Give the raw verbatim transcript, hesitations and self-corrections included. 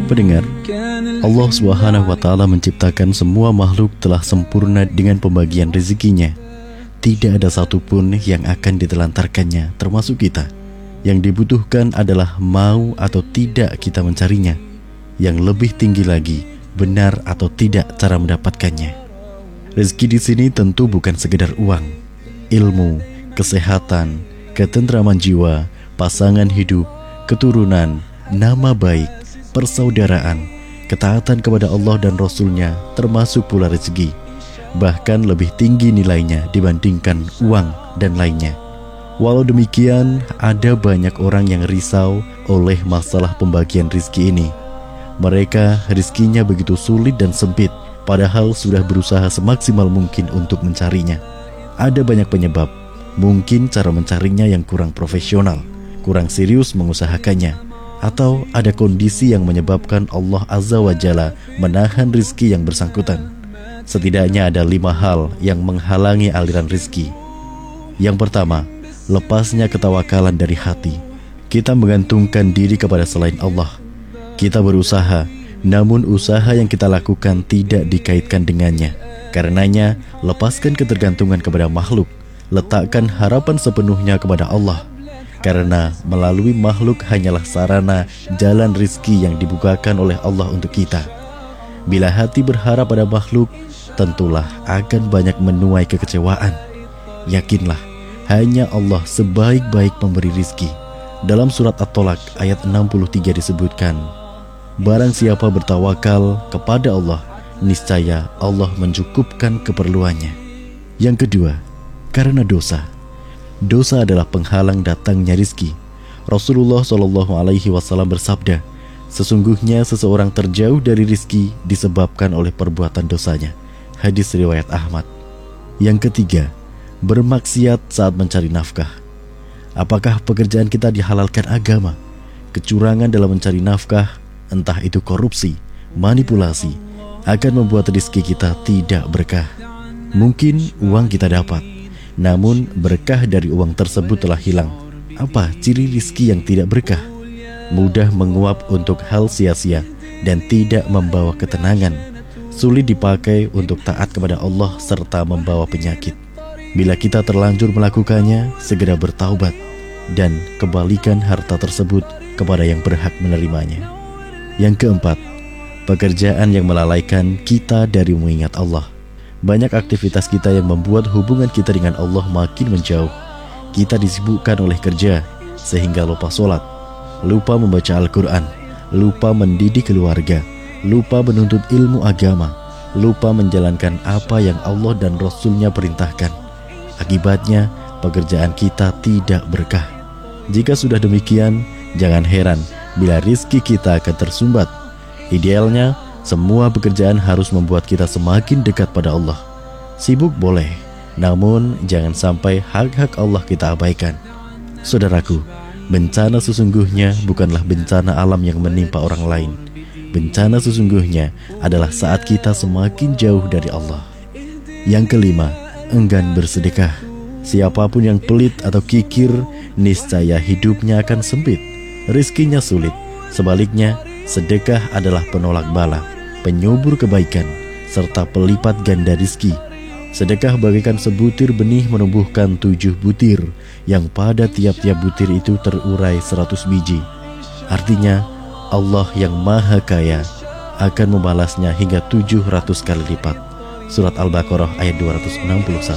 Pendengar, Allah Subhanahu wa Ta'ala menciptakan semua makhluk telah sempurna dengan pembagian rezekinya. Tidak ada satupun yang akan ditelantarkannya, termasuk kita. Yang dibutuhkan adalah mau atau tidak kita mencarinya. Yang lebih tinggi lagi, benar atau tidak cara mendapatkannya. Rezeki di sini tentu bukan sekedar uang, ilmu, kesehatan, ketentraman jiwa, pasangan hidup, keturunan, nama baik, persaudaraan, ketaatan kepada Allah dan Rasul-Nya, termasuk pula rezeki. Bahkan lebih tinggi nilainya dibandingkan uang dan lainnya. Walau demikian, ada banyak orang yang risau oleh masalah pembagian rezeki ini. Mereka rezekinya begitu sulit dan sempit, padahal sudah berusaha semaksimal mungkin untuk mencarinya. Ada banyak penyebab. Mungkin cara mencarinya yang kurang profesional, kurang serius mengusahakannya, atau ada kondisi yang menyebabkan Allah Azza wa Jalla menahan rizki yang bersangkutan. Setidaknya ada lima hal yang menghalangi aliran rizki. Yang pertama, lepasnya ketawakalan dari hati. Kita menggantungkan diri kepada selain Allah. Kita berusaha, namun usaha yang kita lakukan tidak dikaitkan dengannya. Karenanya, lepaskan ketergantungan kepada makhluk. Letakkan harapan sepenuhnya kepada Allah. Karena melalui makhluk hanyalah sarana jalan rizki yang dibukakan oleh Allah untuk kita. Bila hati berharap pada makhluk, tentulah akan banyak menuai kekecewaan. Yakinlah, hanya Allah sebaik-baik pemberi rizki. Dalam surat At-Tolak ayat enam puluh tiga disebutkan, barang siapa bertawakal kepada Allah, niscaya Allah mencukupkan keperluannya. Yang kedua, karena dosa. Dosa adalah penghalang datangnya rizki. Rasulullah shallallahu alaihi wasallam bersabda, sesungguhnya seseorang terjauh dari rizki disebabkan oleh perbuatan dosanya. Hadis riwayat Ahmad. Yang ketiga, bermaksiat saat mencari nafkah. Apakah pekerjaan kita dihalalkan agama? Kecurangan dalam mencari nafkah, entah itu korupsi, manipulasi, akan membuat rizki kita tidak berkah. Mungkin uang kita dapat, namun berkah dari uang tersebut telah hilang. Apa ciri rizki yang tidak berkah? Mudah menguap untuk hal sia-sia dan tidak membawa ketenangan. Sulit dipakai untuk taat kepada Allah serta membawa penyakit. Bila kita terlanjur melakukannya, segera bertaubat dan kembalikan harta tersebut kepada yang berhak menerimanya. Yang keempat, pekerjaan yang melalaikan kita dari mengingat Allah. Banyak aktivitas kita yang membuat hubungan kita dengan Allah makin menjauh. Kita disibukkan oleh kerja sehingga lupa sholat, lupa membaca Al-Quran, lupa mendidik keluarga, lupa menuntut ilmu agama, lupa menjalankan apa yang Allah dan Rasul-Nya perintahkan. Akibatnya, pekerjaan kita tidak berkah. Jika sudah demikian, jangan heran bila rizki kita akan tersumbat. Idealnya, semua pekerjaan harus membuat kita semakin dekat pada Allah. Sibuk boleh, namun jangan sampai hak-hak Allah kita abaikan. Saudaraku, bencana sesungguhnya bukanlah bencana alam yang menimpa orang lain. Bencana sesungguhnya adalah saat kita semakin jauh dari Allah. Yang kelima, enggan bersedekah. Siapapun yang pelit atau kikir, niscaya hidupnya akan sempit, rizkinya sulit. Sebaliknya, sedekah adalah penolak bala, penyubur kebaikan, serta pelipat ganda rizki. Sedekah bagaikan sebutir benih menumbuhkan tujuh butir, yang pada tiap-tiap butir itu terurai seratus biji. Artinya, Allah yang maha kaya akan membalasnya hingga tujuh ratus kali lipat. Surat Al-Baqarah ayat dua ratus enam puluh satu.